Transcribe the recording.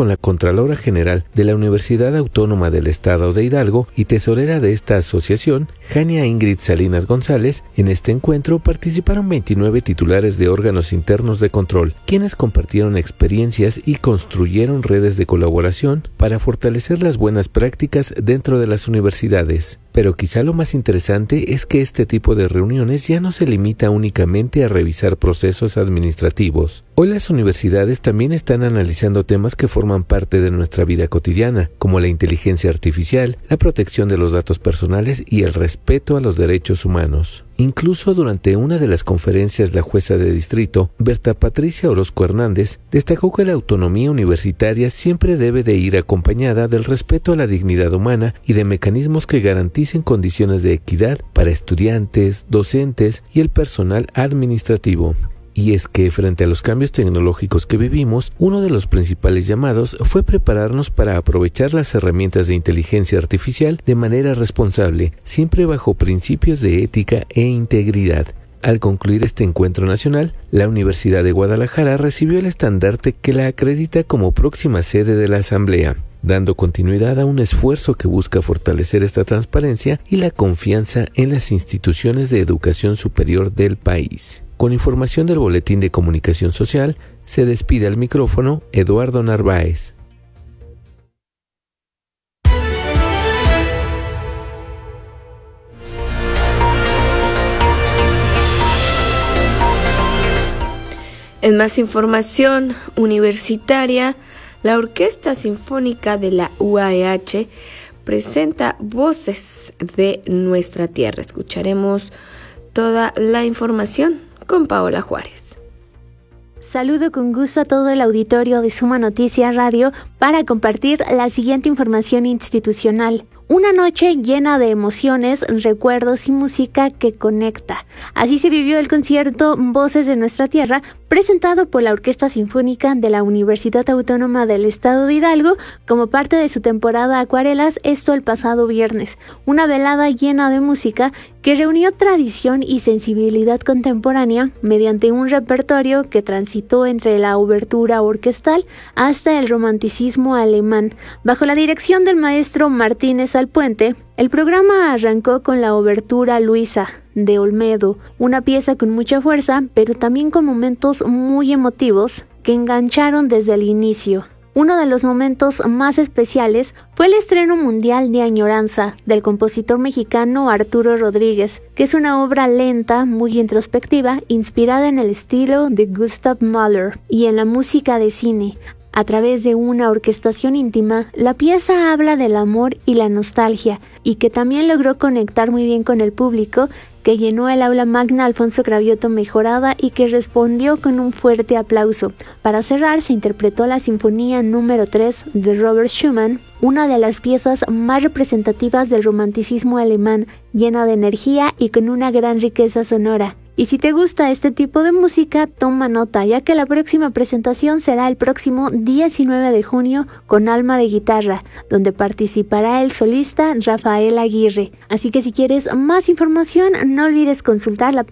con la Contralora General de la Universidad Autónoma del Estado de Hidalgo y tesorera de esta asociación, Jania Ingrid Salinas González. En este encuentro participaron 29 titulares de órganos internos de control, quienes compartieron experiencias y construyeron redes de colaboración para fortalecer las buenas prácticas dentro de las universidades. Pero quizá lo más interesante es que este tipo de reuniones ya no se limita únicamente a revisar procesos administrativos. Hoy las universidades también están analizando temas que forman parte de nuestra vida cotidiana, como la inteligencia artificial, la protección de los datos personales y el respeto a los derechos humanos. Incluso durante una de las conferencias, la jueza de distrito, Berta Patricia Orozco Hernández, destacó que la autonomía universitaria siempre debe de ir acompañada del respeto a la dignidad humana y de mecanismos que garanticen condiciones de equidad para estudiantes, docentes y el personal administrativo. Y es que frente a los cambios tecnológicos que vivimos, uno de los principales llamados fue prepararnos para aprovechar las herramientas de inteligencia artificial de manera responsable, siempre bajo principios de ética e integridad. Al concluir este encuentro nacional, la Universidad de Guadalajara recibió el estandarte que la acredita como próxima sede de la Asamblea, dando continuidad a un esfuerzo que busca fortalecer esta transparencia y la confianza en las instituciones de educación superior del país. Con información del Boletín de Comunicación Social, se despide al micrófono Eduardo Narváez. En más información universitaria, la Orquesta Sinfónica de la UAEH presenta Voces de Nuestra Tierra. Escucharemos toda la información con Paola Juárez. Saludo con gusto a todo el auditorio de Suma Noticia Radio para compartir la siguiente información institucional. Una noche llena de emociones, recuerdos y música que conecta. Así se vivió el concierto Voces de Nuestra Tierra, presentado por la Orquesta Sinfónica de la Universidad Autónoma del Estado de Hidalgo como parte de su temporada Acuarelas, esto el pasado viernes. Una velada llena de música que reunió tradición y sensibilidad contemporánea mediante un repertorio que transitó entre la obertura orquestal hasta el romanticismo alemán. Bajo la dirección del maestro Martínez Alpuente, el programa arrancó con la obertura Luisa de Olmedo, una pieza con mucha fuerza, pero también con momentos muy emotivos que engancharon desde el inicio. Uno de los momentos más especiales fue el estreno mundial de Añoranza del compositor mexicano Arturo Rodríguez, que es una obra lenta, muy introspectiva, inspirada en el estilo de Gustav Mahler y en la música de cine. A través de una orquestación íntima, la pieza habla del amor y la nostalgia, y que también logró conectar muy bien con el público, que llenó el aula magna Alfonso Cravioto Mejorada y que respondió con un fuerte aplauso. Para cerrar, se interpretó la Sinfonía número 3 de Robert Schumann, una de las piezas más representativas del romanticismo alemán, llena de energía y con una gran riqueza sonora. Y si te gusta este tipo de música, toma nota, ya que la próxima presentación será el próximo 19 de junio con Alma de Guitarra, donde participará el solista Rafael Aguirre. Así que si quieres más información, no olvides consultar la